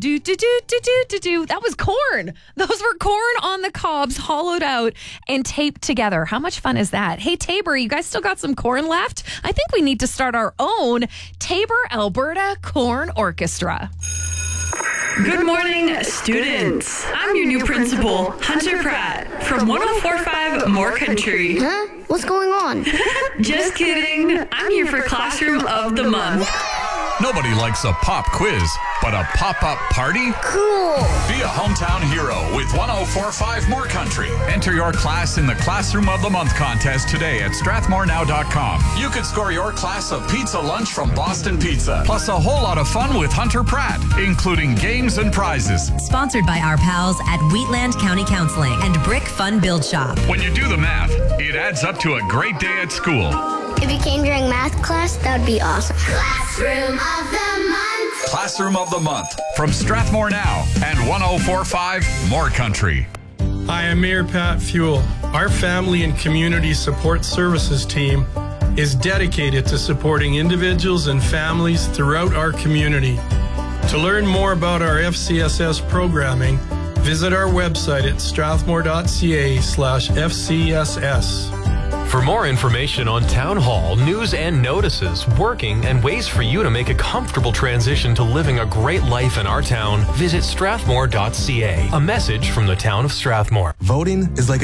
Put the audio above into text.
Do, do, do, do, do, do, do. That was corn. Those were corn on the cobs, hollowed out and taped together. How much fun is that? Hey, Tabor, you guys still got some corn left? I think we need to start our own Tabor, Alberta Corn Orchestra. Good morning, students. I'm your new principal, Hunter Pratt, from 104.5 More Country. Huh? What's going on? Just kidding. I'm here for Classroom of the Month. Nobody likes a pop quiz, but a pop-up party? Cool. Be a hometown hero with 104.5 More Country. Enter your class in the Classroom of the Month contest today at strathmorenow.com. You could score your class a pizza lunch from Boston Pizza, plus a whole lot of fun with Hunter Pratt, including games and prizes. Sponsored by our pals at Wheatland County Counseling and Brick Fun Build Shop. When you do the math, it adds up to a great day at school. If you came during math class, that would be awesome. Classroom of the Month. Classroom of the Month from Strathmore Now and 104.5 More Country. Hi, I'm Mayor Pat Fuel. Our Family and Community Support Services team is dedicated to supporting individuals and families throughout our community. To learn more about our FCSS programming, visit our website at strathmore.ca/FCSS. For more information on Town Hall, news and notices, working, and ways for you to make a comfortable transition to living a great life in our town, visit strathmore.ca. A message from the town of Strathmore. Voting is like